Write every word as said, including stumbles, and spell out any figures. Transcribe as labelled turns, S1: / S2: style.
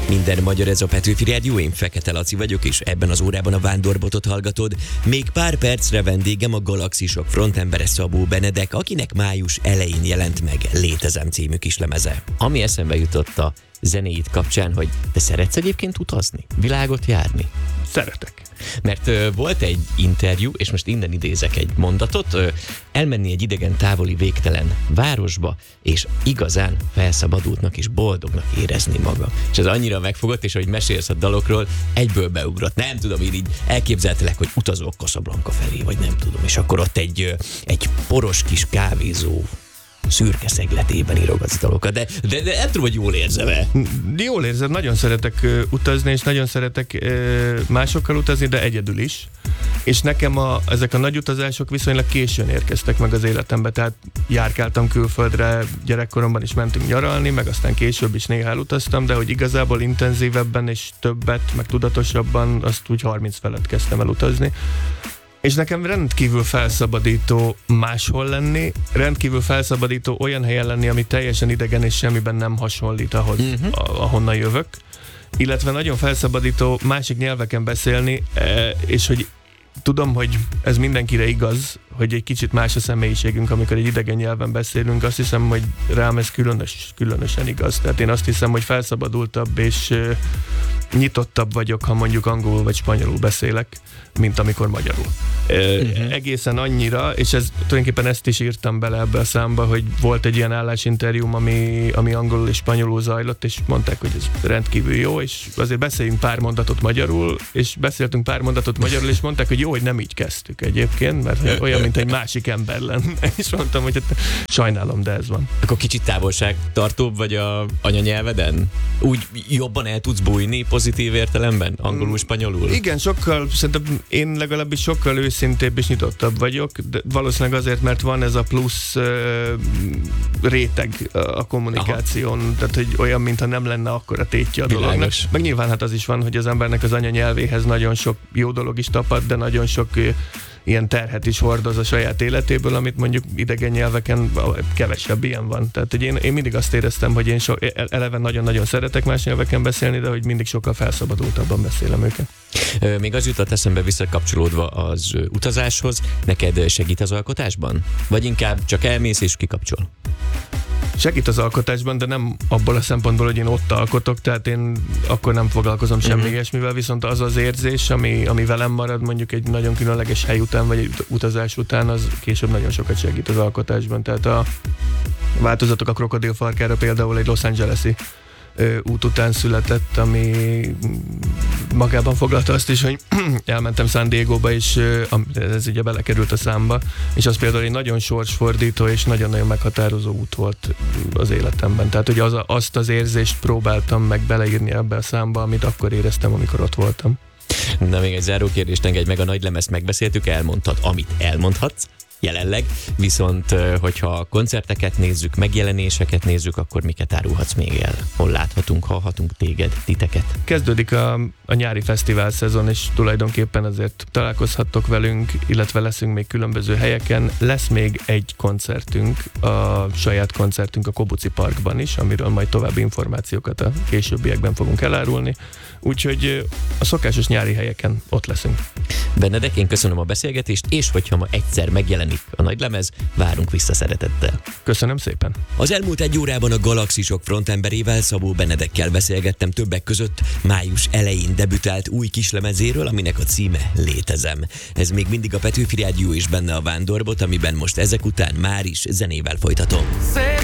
S1: Minden magyar, ez a Petőfi Rádió, én Fekete Laci vagyok, és ebben az órában a Vándorbotot hallgatod. Még pár percre vendégem a Galaxisok frontembere Szabó Benedek, akinek május elején jelent meg Létezem című kislemeze. Ami eszembe jutott a zenéit kapcsán, hogy te szeretsz egyébként utazni? Világot járni?
S2: Szeretek.
S1: Mert ö, volt egy interjú, és most innen idézek egy mondatot, ö, elmenni egy idegen, távoli, végtelen városba, és igazán felszabadultnak és boldognak érezni maga. És ez annyira megfogott, és ahogy mesélsz a dalokról, egyből beugrott. Nem tudom, én így elképzeltelek, hogy utazol Casablanca felé, vagy nem tudom, és akkor ott egy, ö, egy poros kis kávézó szürke szegletében írogatsz dalokat, de, de, de nem tudom, hogy jól érzem-e.
S2: Jól érzem, nagyon szeretek uh, utazni, és nagyon szeretek uh, másokkal utazni, de egyedül is. És nekem a, ezek a nagy utazások viszonylag későn érkeztek meg az életembe, tehát járkáltam külföldre, gyerekkoromban is mentünk nyaralni, meg aztán később is néha elutaztam, de hogy igazából intenzívebben és többet, meg tudatosabban, azt úgy harminc felett kezdtem el utazni. És nekem rendkívül felszabadító máshol lenni, rendkívül felszabadító olyan helyen lenni, ami teljesen idegen és semmiben nem hasonlít ahhoz, uh-huh. ahonnan jövök. Illetve nagyon felszabadító másik nyelveken beszélni, és hogy tudom, hogy ez mindenkire igaz, hogy egy kicsit más a személyiségünk, amikor egy idegen nyelven beszélünk. Azt hiszem, hogy rám ez különös, különösen igaz. Tehát én azt hiszem, hogy felszabadultabb és uh, nyitottabb vagyok, ha mondjuk angolul vagy spanyolul beszélek, mint amikor magyarul. Uh-huh. Egészen annyira, és ez tulajdonképpen ezt is írtam bele ebbe a számba, hogy volt egy ilyen állásinterjúm, ami, ami angolul és spanyolul zajlott, és mondták, hogy ez rendkívül jó, és azért beszéljünk pár mondatot magyarul, és beszéltünk pár mondatot magyarul, és mondták, hogy jó, hogy nem így kezdtük egyébként, mert olyan, mint egy másik ember lenne. És mondtam, hogy hát sajnálom, de ez van.
S1: Akkor kicsit távolságtartóbb vagy a anyanyelveden? Úgy jobban el tudsz bújni pozitív értelemben? Angolul, spanyolul?
S2: Igen, sokkal, szerintem én legalábbis sokkal őszintébb és nyitottabb vagyok, de valószínűleg azért, mert van ez a plusz uh, réteg a kommunikáción, aha. Tehát hogy olyan, mintha nem lenne akkora tétje a dolognak. Világos. Meg nyilván hát az is van, hogy az embernek az anyanyelvéhez nagyon sok jó dolog is tapad, de nagyon sok uh, ilyen terhet is hordoz a saját életéből, amit mondjuk idegen nyelveken kevesebb ilyen van. Tehát, hogy én, én mindig azt éreztem, hogy én so, eleve nagyon-nagyon szeretek más nyelveken beszélni, de hogy mindig sokkal felszabadultabban beszélem őket.
S1: Még az jutott eszembe visszakapcsolódva az utazáshoz, neked segít az alkotásban? Vagy inkább csak elmész és kikapcsol?
S2: Segít az alkotásban, de nem abból a szempontból, hogy én ott alkotok, tehát én akkor nem foglalkozom semmi uh-huh. ilyesmivel, viszont az az érzés, ami, ami velem marad mondjuk egy nagyon különleges hely után, vagy egy utazás után, az később nagyon sokat segít az alkotásban. Tehát a változatok a krokodilfarkára például egy Los Angeles-i út után született, ami magában foglalta azt is, hogy elmentem San Diegóba, és ez ugye belekerült a számba, és az például egy nagyon sorsfordító és nagyon-nagyon meghatározó út volt az életemben. Tehát, hogy az a, azt az érzést próbáltam meg beleírni ebbe a számba, amit akkor éreztem, amikor ott voltam.
S1: Na, még egy záró kérdést engedj meg, a nagylemezt megbeszéltük, elmondtad, amit elmondhatsz jelenleg, viszont hogyha koncerteket nézzük, megjelenéseket nézzük, akkor miket árulhatsz még el? Hol láthatunk, hallhatunk téged, titeket?
S2: Kezdődik a, a nyári fesztivál szezon, és tulajdonképpen azért találkozhattok velünk, illetve leszünk még különböző helyeken. Lesz még egy koncertünk, a saját koncertünk a Kobuci Parkban is, amiről majd további információkat a későbbiekben fogunk elárulni. Úgyhogy a szokásos nyári helyeken ott leszünk.
S1: Benedek, én köszönöm a beszélgetést, és hogyha ma egyszer megjelenik a nagylemez, várunk vissza szeretettel.
S2: Köszönöm szépen.
S1: Az elmúlt egy órában a Galaxisok frontemberével, Szabó Benedekkel beszélgettem, többek között május elején debütált új kislemezéről, aminek a címe Létezem. Ez még mindig a Petőfi Rádió, és benne a Vándorbot, amiben most ezek után már is zenével folytatom.